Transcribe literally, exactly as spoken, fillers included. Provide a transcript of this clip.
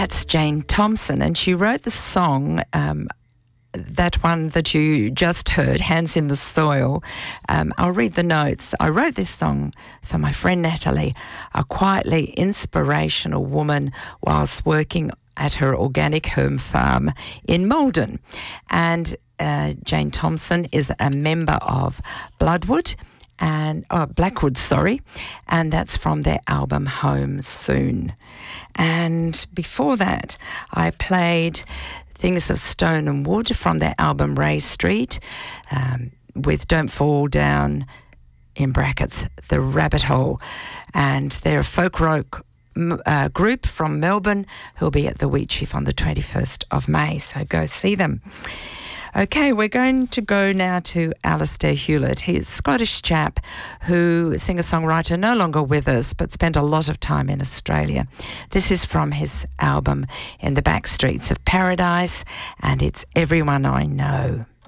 That's Jane Thompson, and she wrote the song, um, that one that you just heard, Hands in the Soil. Um, I'll read the notes. I wrote this song for my friend Natalie, a quietly inspirational woman whilst working at her organic home farm in Malden. And uh, Jane Thompson is a member of Bloodwood, and oh, Blackwood, sorry, and that's from their album Home Soon. And before that, I played Things of Stone and Wood from their album Ray Street, um, with Don't Fall Down, in brackets, The Rabbit Hole. And they're a folk rock uh, group from Melbourne who'll be at the Wheat Chief on the twenty-first of May, so go see them. Okay, we're going to go now to Alistair Hewlett. He's a Scottish chap who, singer-songwriter, no longer with us, but spent a lot of time in Australia. This is from his album In the Back Streets of Paradise, and it's Everyone I Know.